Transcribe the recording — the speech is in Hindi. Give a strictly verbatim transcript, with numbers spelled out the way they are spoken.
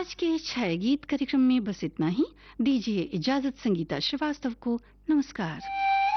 आज के छाया गीत कार्यक्रम में बस इतना ही। दीजिए इजाजत संगीता श्रीवास्तव को। नमस्कार।